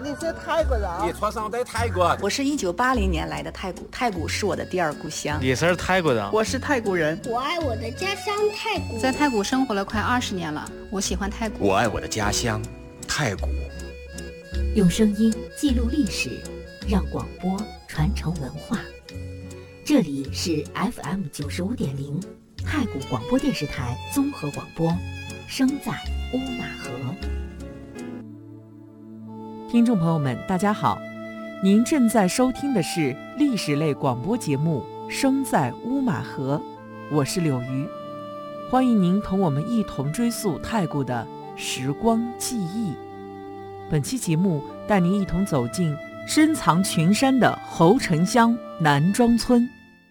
你是泰国人？ 你出生在泰国？ 我是1980年来的太谷，太谷是我的第二故乡。 你是泰国人？ 我是泰国人。 我爱我的家乡泰国， 在泰国生活了快20年了，我喜欢泰国。 我爱我的家乡泰国。 用声音记录历史，让广播传承文化。这里是 FM 95.0太谷广播电视台综合广播，声在乌马河。 听众朋友们，大家好，您正在收听的是历史类广播节目《声在乌马河》，我是柳鱼，欢迎您同我们一同追溯太谷的时光记忆。本期节目带您一同走进深藏群山的侯城乡南庄村。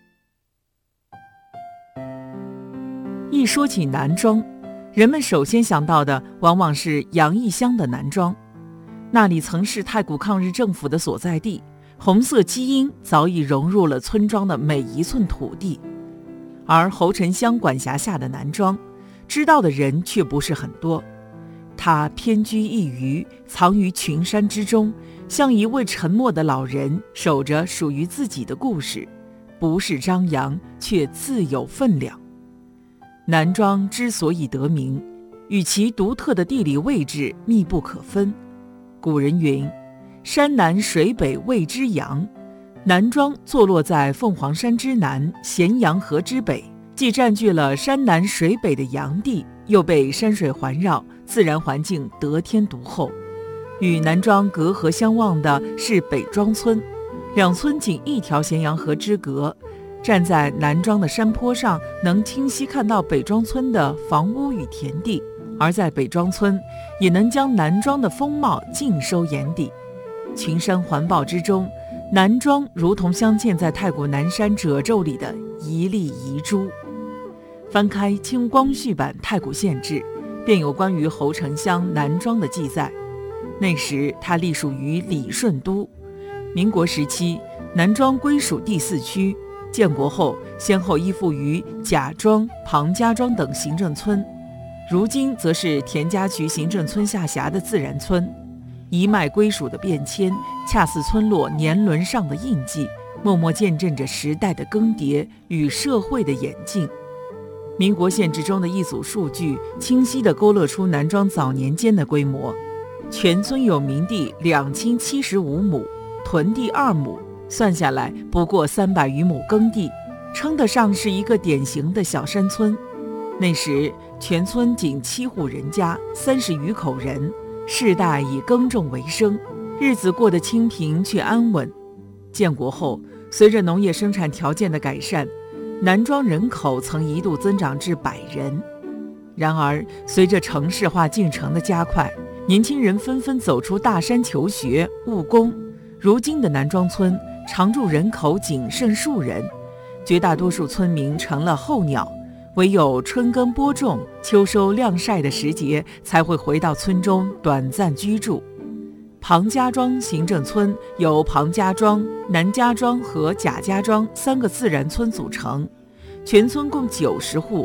一说起南庄，人们首先想到的往往是杨义乡的南庄，那里曾是太谷抗日政府的所在地，红色基因早已融入了村庄的每一寸土地。而侯城乡管辖下的南庄，知道的人却不是很多。它偏居一隅，藏于群山之中，像一位沉默的老人，守着属于自己的故事，不是张扬，却自有分量。南庄之所以得名，与其独特的地理位置密不可分。古人云：山南水北谓之阳。南庄坐落在凤凰山之南，咸阳河之北，既占据了山南水北的阳地，又被山水环绕，自然环境得天独厚。与南庄隔河相望的是北庄村，两村仅一条咸阳河之隔。站在南庄的山坡上，能清晰看到北庄村的房屋与田地，而在北庄村也能将南庄的风貌尽收眼底。群山环抱之中，南庄如同镶嵌在太谷南山褶皱里的一粒遗珠。翻开清光绪版太谷县志，便有关于侯城乡南庄的记载。那时它隶属于理顺都，民国时期南庄归属第4区，建国后先后依附于贾庄、庞家庄等行政村，如今则是田家渠行政村下辖的自然村。一脉归属的变迁，恰似村落年轮上的印记，默默见证着时代的更迭与社会的演进。民国县志中的一组数据，清晰地勾勒出南庄早年间的规模。全村有民地2075亩，屯地2亩，算下来不过300余亩耕地，称得上是一个典型的小山村。那时全村仅7户人家，30余口人，世代以耕种为生，日子过得清贫却安稳。建国后，随着农业生产条件的改善，南庄人口曾一度增长至100人。然而随着城市化进程的加快，年轻人纷纷走出大山求学务工，如今的南庄村常住人口仅剩数人，绝大多数村民成了候鸟，唯有春耕播种、秋收晾晒的时节才会回到村中短暂居住。庞家庄行政村由庞家庄、南家庄和贾家庄3个自然村组成，全村共90户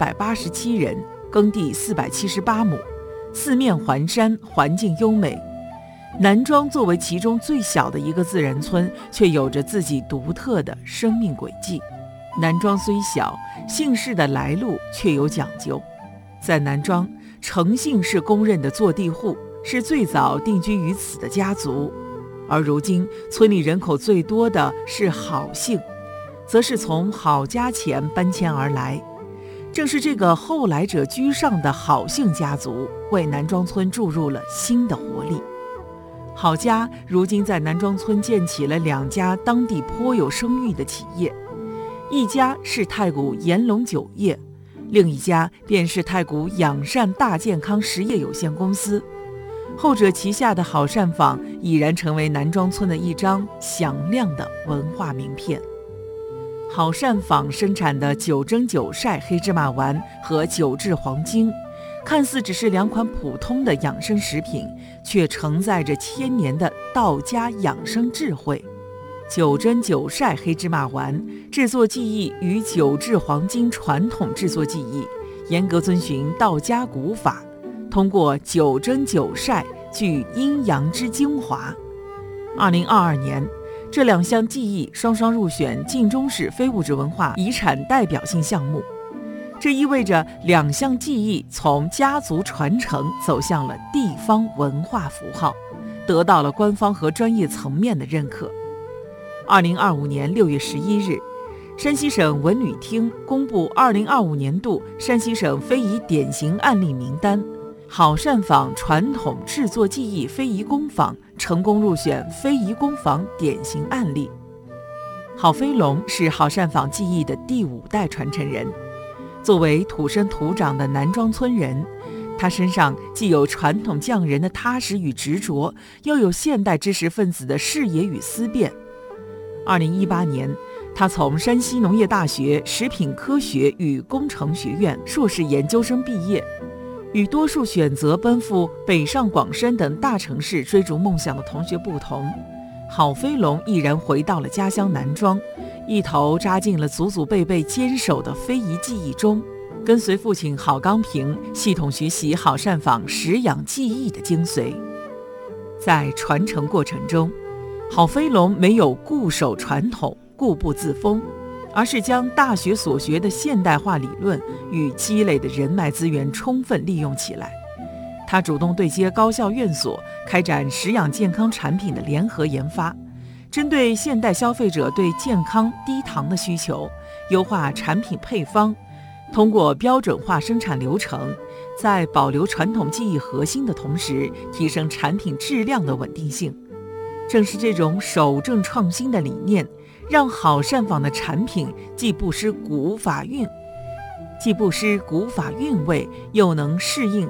，287人，耕地478亩，四面环山，环境优美。南庄作为其中最小的一个自然村，却有着自己独特的生命轨迹。南庄虽小，姓氏的来路却有讲究。在南庄，程姓是公认的坐地户，是最早定居于此的家族。而如今村里人口最多的是郝姓，则是从郝家前搬迁而来。正是这个后来者居上的郝姓家族，为南庄村注入了新的活力。郝家如今在南庄村建起了2家当地颇有声誉的企业，一家是太谷延隆酒业，另一家便是太谷养善大健康实业有限公司。后者旗下的好善坊已然成为南庄村的一张响亮的文化名片。好善坊生产的9蒸9晒黑芝麻丸和9制黄精，看似只是2款普通的养生食品，却承载着千年的道家养生智慧。9蒸9晒黑芝麻丸制作技艺与9制黄精传统制作技艺严格遵循道家古法，通过9蒸9晒聚阴阳之精华， 2022年，这2项技艺双双入选晋中市非物质文化遗产代表性项目。这意味着2项技艺从家族传承走向了地方文化符号，得到了官方和专业层面的认可。2025年6月11日，山西省文旅厅公布2025年度山西省非遗典型案例名单，好善坊传统制作技艺非遗工坊成功入选非遗工坊典型案例。郝飞龙是好善坊技艺的第5代传承人。作为土生土长的南庄村人，他身上既有传统匠人的踏实与执着，又有现代知识分子的视野与思辨。2018年，他从山西农业大学食品科学与工程学院硕士研究生毕业。与多数选择奔赴北上广深等大城市追逐梦想的同学不同，郝飞龙毅然回到了家乡南庄，一头扎进了祖祖辈辈坚守的非遗技艺中，跟随父亲郝刚平系统学习好善坊实养技艺的精髓。在传承过程中，郝飞龙没有固守传统、固步自封，而是将大学所学的现代化理论与积累的人脉资源充分利用起来。他主动对接高校院所，开展食养健康产品的联合研发，针对现代消费者对健康低糖的需求，优化产品配方，通过标准化生产流程，在保留传统技艺核心的同时，提升产品质量的稳定性。正是这种守正创新的理念，让好善坊的产品既不失古法韵味，又能适应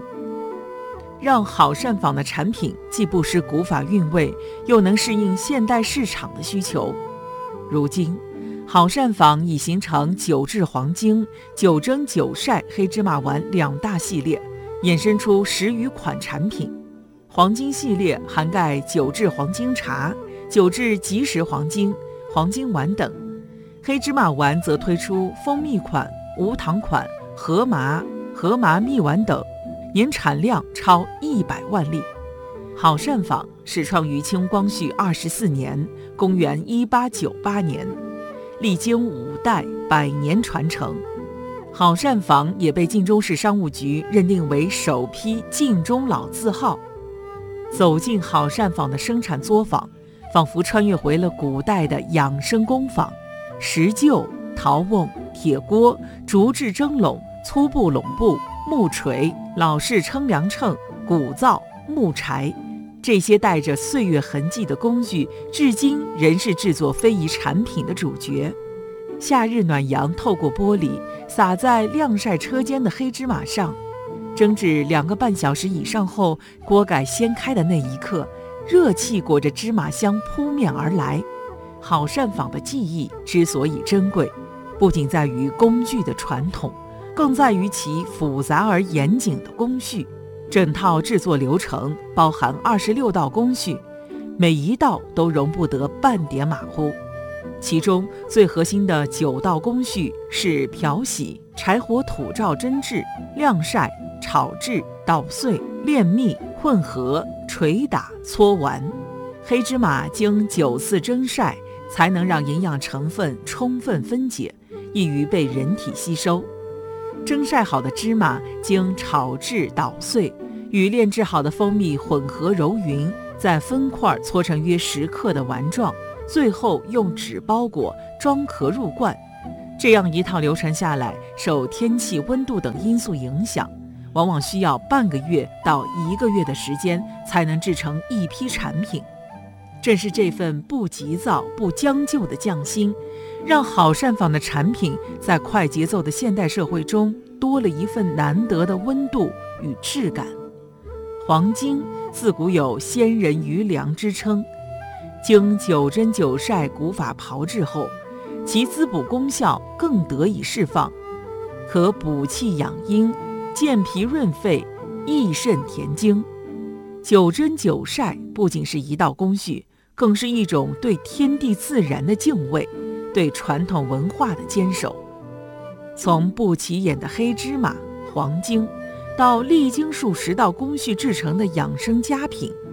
现代市场的需求。如今，好善坊已形成9制黄精、9蒸9晒黑芝麻丸2大系列，衍生出10余款产品。黄精系列涵盖9制黄精茶、9制即食黄精、黄精丸等，黑芝麻丸则推出蜂蜜款、无糖款、河麻蜜丸等，年产量超100万粒。好善坊始创于清光绪24年，公元1898年，历经5代100年传承。好善坊也被晋中市商务局认定为首批晋中老字号。走进好善坊的生产作坊，仿佛穿越回了古代的养生工坊，石臼、陶瓮、铁锅、竹制蒸笼、粗布拢布、木锤、老式称量秤、骨灶、木柴，这些带着岁月痕迹的工具，至今仍是制作非遗产品的主角。夏日暖阳透过玻璃，洒在晾晒车间的黑芝麻上，蒸至2个半小时以上后，锅盖掀开的那一刻，热气裹着芝麻香扑面而来。好善坊的技艺之所以珍贵，不仅在于工具的传统，更在于其复杂而严谨的工序。整套制作流程包含26道工序，每一道都容不得半点马虎。其中最核心的9道工序是漂洗、柴火土灶蒸制、晾晒、炒制、捣碎、炼蜜、混合、捶打、搓丸。黑芝麻经9次蒸晒，才能让营养成分充分分解，易于被人体吸收。蒸晒好的芝麻经炒制捣碎，与炼制好的蜂蜜混合揉匀，再分块搓成约10克的丸状，最后用纸包裹装壳入罐。这样一套流程下来，受天气、温度等因素影响，往往需要半个月到1个月的时间才能制成一批产品。正是这份不急躁、不将就的匠心，让好善坊的产品在快节奏的现代社会中多了一份难得的温度与质感。黄精自古有先人余粮之称，经9蒸9晒古法炮制后，其滋补功效更得以释放，可补气养阴、健脾润肺、益肾填精。9蒸9晒不仅是一道工序，更是一种对天地自然的敬畏，对传统文化的坚守。从不起眼的黑芝麻、黄精，到历经数10道工序制成的养生佳品，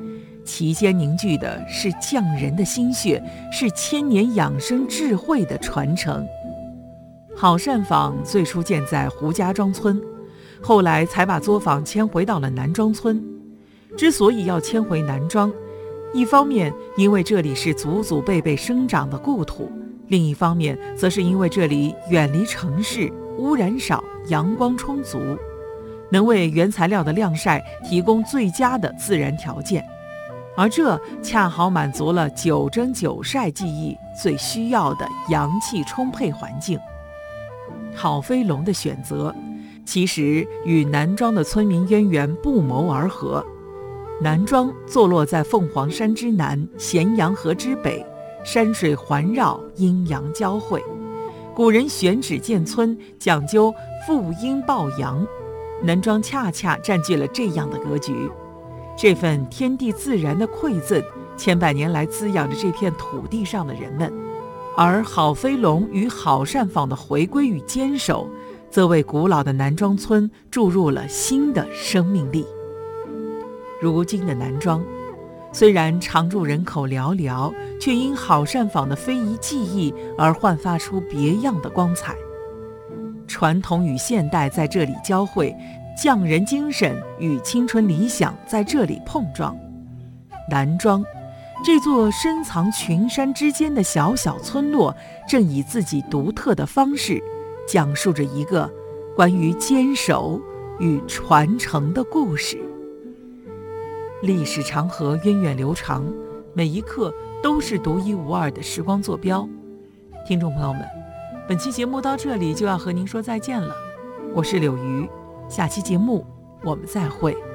其间凝聚的是匠人的心血，是千年养生智慧的传承。好膳坊最初建在胡家庄村，后来才把作坊迁回到了南庄村。之所以要迁回南庄，一方面因为这里是祖祖辈辈生长的故土，另一方面则是因为这里远离城市，污染少，阳光充足，能为原材料的晾晒提供最佳的自然条件，而这恰好满足了9蒸9晒技艺最需要的阳气充沛环境。好飞龙的选择其实与南庄的村民渊源不谋而合。南庄坐落在凤凰山之南，咸阳河之北，山水环绕，阴阳交汇。古人选址建村讲究负阴抱阳，南庄恰恰占据了这样的格局。这份天地自然的馈赠，千百年来滋养着这片土地上的人们，而好飞龙与好膳坊的回归与坚守，则为古老的南庄村注入了新的生命力。如今的南庄，虽然常住人口寥寥，却因好膳坊的非遗技艺而焕发出别样的光彩。传统与现代在这里交汇，匠人精神与青春理想在这里碰撞。南庄这座深藏群山之间的小小村落，正以自己独特的方式讲述着一个关于坚守与传承的故事。历史长河源远流长，每一刻都是独一无二的时光坐标。听众朋友们，本期节目到这里就要和您说再见了，我是柳鱼，下期节目我们再会。